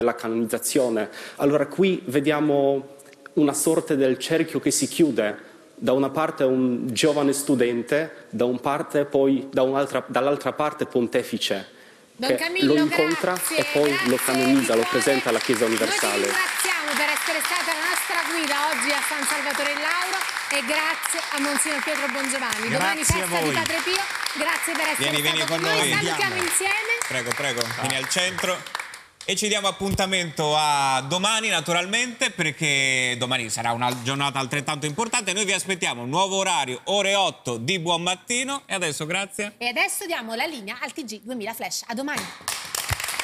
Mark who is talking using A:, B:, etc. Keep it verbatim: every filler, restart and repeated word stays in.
A: la canonizzazione. Allora qui vediamo una sorta del cerchio che si chiude. Da una parte un giovane studente, da un parte poi da un'altra, dall'altra parte pontefice,
B: Don
A: che
B: Camillo,
A: lo incontra
B: grazie,
A: e poi
B: grazie
A: lo canonizza, lo
B: cuore.
A: presenta alla Chiesa universale.
B: Noi ti ringraziamo per essere stata la nostra guida oggi a San Salvatore in Lauro e grazie a Monsignor Pietro Bongiovanni.
C: Grazie
B: Domani festa
C: a voi.
B: di Padre Pio, grazie per essere
C: Vieni,
B: stato
C: vieni
B: con
C: con
B: noi.
C: noi.
B: Salutiamo
C: Andiamo.
B: insieme.
C: Prego, prego, vieni al centro. E ci diamo appuntamento a domani naturalmente, perché domani sarà una giornata altrettanto importante. Noi vi aspettiamo, nuovo orario, ore otto di Buon Mattino. E adesso grazie.
B: E adesso diamo la linea al T G duemila Flash. A domani.